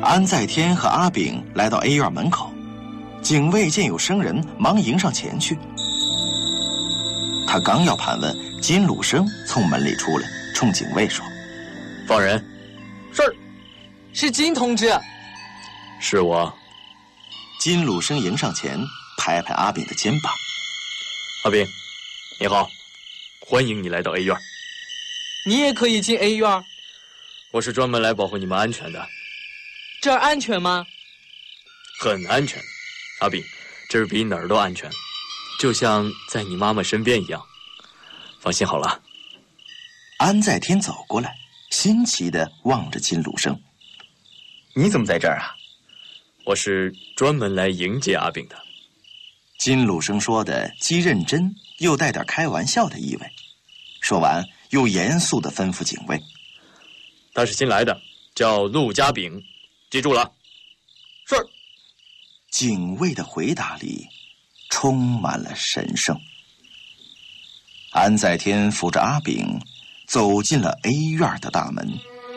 安在天和阿炳来到 A 院门口，警卫见有生人，忙迎上前去。他刚要盘问，金鲁生从门里出来，冲警卫说：“ 放人。” 是金同志。 是我。 金鲁生迎上前，拍拍阿炳的肩膀：“ 阿炳，你好，欢迎你来到 A 院。 你也可以进 A 院。 我是专门来保护你们安全的。 这儿安全吗？ 很安全，阿炳，这儿比哪儿都安全，就像在你妈妈身边一样。放心好了。” 安在天走过来，新奇地望着金鲁生：“ 你怎么在这儿啊？”“ 我是专门来迎接阿炳的。” 金鲁生说的既认真又带点开玩笑的意味。说完，又严肃地吩咐警卫：“ 他是新来的，叫陆家炳，记住了。”“是。” 警卫的回答里充满了神圣。安在天扶着阿炳走进了 A 院的大门。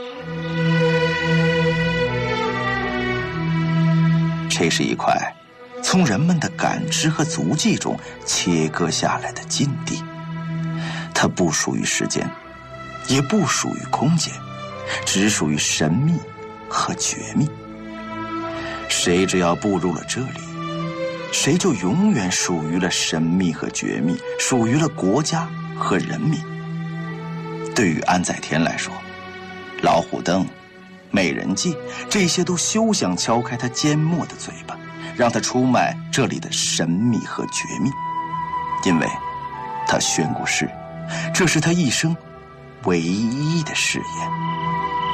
这是一块从人们的感知和足迹中切割下来的禁地，它不属于时间，也不属于空间，只属于神秘和绝密。谁只要步入了这里，谁就永远属于了神秘和绝密，属于了国家和人民。对于安在天来说，老虎灯、美人计，这些都休想敲开他缄默的嘴巴，让他出卖这里的神秘和绝密。因为他宣过誓，这是他一生唯一的誓言。